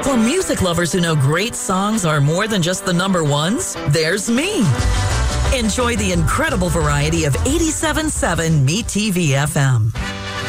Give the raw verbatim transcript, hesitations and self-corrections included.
For music lovers who know great songs are more than just the number ones, there's me. Enjoy the incredible variety of eighty-seven point seven Meet T V F M.